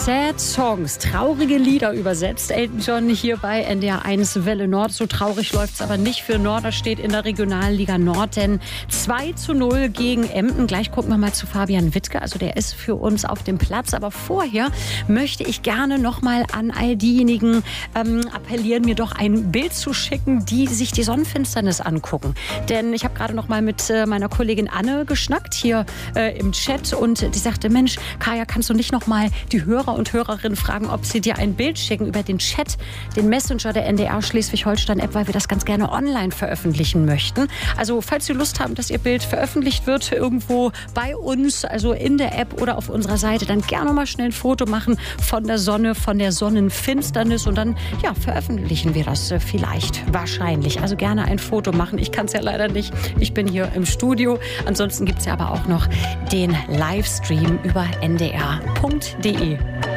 Sad Songs, traurige Lieder übersetzt. Elton John hier bei NDR 1 Welle Nord. So traurig läuft es aber nicht für Norderstedt in der Regionalliga Nord, denn 2:0 gegen Emden. Gleich gucken wir mal zu Fabian Wittke, also der ist für uns auf dem Platz. Aber vorher möchte ich gerne noch mal an all diejenigen appellieren, mir doch ein Bild zu schicken, die sich die Sonnenfinsternis angucken. Denn ich habe gerade noch mal mit meiner Kollegin Anne geschnackt hier im Chat und die sagte, Mensch, Kaya, kannst du nicht noch mal die Hörer und Hörerinnen fragen, ob sie dir ein Bild schicken über den Chat, den Messenger der NDR Schleswig-Holstein-App, weil wir das ganz gerne online veröffentlichen möchten. Also falls Sie Lust haben, dass Ihr Bild veröffentlicht wird irgendwo bei uns, also in der App oder auf unserer Seite, dann gerne mal schnell ein Foto machen von der Sonne, von der Sonnenfinsternis und dann ja, veröffentlichen wir das vielleicht, wahrscheinlich. Also gerne ein Foto machen. Ich kann es ja leider nicht. Ich bin hier im Studio. Ansonsten gibt es ja aber auch noch den Livestream über ndr.de.